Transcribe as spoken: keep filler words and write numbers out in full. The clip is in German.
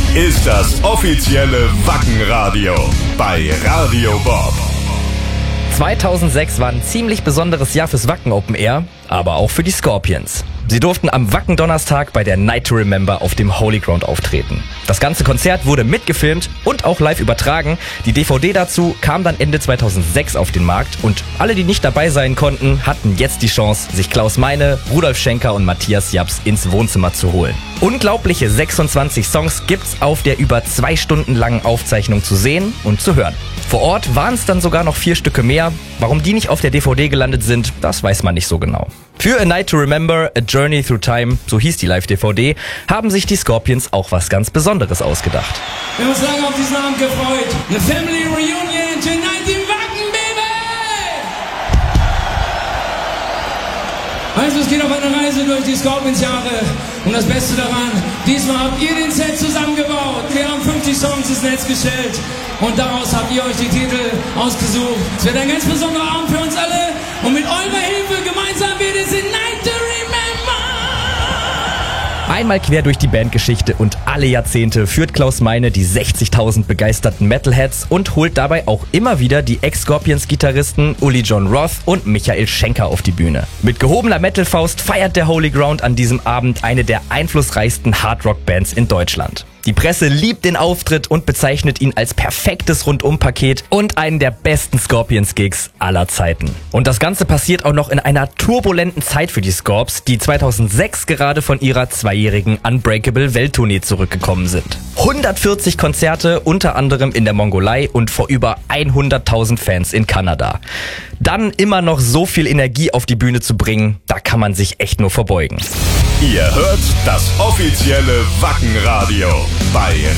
ist das offizielle Wacken-Radio bei Radio Bob. zweitausendsechs war ein ziemlich besonderes Jahr fürs Wacken Open Air, aber auch für die Scorpions. Sie durften am Wacken-Donnerstag bei der Night to Remember auf dem Holy Ground auftreten. Das ganze Konzert wurde mitgefilmt und auch live übertragen. Die D V D dazu kam dann Ende zweitausendsechs auf den Markt und alle, die nicht dabei sein konnten, hatten jetzt die Chance, sich Klaus Meine, Rudolf Schenker und Matthias Japs ins Wohnzimmer zu holen. Unglaubliche sechsundzwanzig Songs gibt's auf der über zwei Stunden langen Aufzeichnung zu sehen und zu hören. Vor Ort waren es dann sogar noch vier Stücke mehr. Warum die nicht auf der D V D gelandet sind, das weiß man nicht so genau. Für A Night to Remember, A Journey Through Time, so hieß die Live-D V D, haben sich die Scorpions auch was ganz Besonderes ausgedacht. Wir haben uns lange auf diesen Abend gefreut. Eine Family Reunion, tonight in Wacken, baby! Also es geht auf eine Reise durch die Scorpions-Jahre. Und das Beste daran, diesmal habt ihr den Set zusammengebaut. Wir haben fünfzig Songs ins Netz gestellt. Und daraus habt ihr euch die Titel ausgesucht. Es wird ein ganz besonderer Abend für uns alle. Und mit eurer Hilfe gemeinsam wird es in Night to Remember. Einmal quer durch die Bandgeschichte und alle Jahrzehnte führt Klaus Meine die sechzigtausend begeisterten Metalheads und holt dabei auch immer wieder die Ex-Scorpions-Gitarristen Uli John Roth und Michael Schenker auf die Bühne. Mit gehobener Metal-Faust feiert der Holy Ground an diesem Abend eine der einflussreichsten Hardrock-Bands in Deutschland. Die Presse liebt den Auftritt und bezeichnet ihn als perfektes Rundum-Paket und einen der besten Scorpions-Gigs aller Zeiten. Und das Ganze passiert auch noch in einer turbulenten Zeit für die Scorps, die zweitausendsechs gerade von ihrer zweijährigen Unbreakable-Welttournee zurückgekommen sind. hundertvierzig Konzerte, unter anderem in der Mongolei und vor über hunderttausend Fans in Kanada. Dann immer noch so viel Energie auf die Bühne zu bringen, da kann man sich echt nur verbeugen. Ihr hört das offizielle Wacken-Radio bei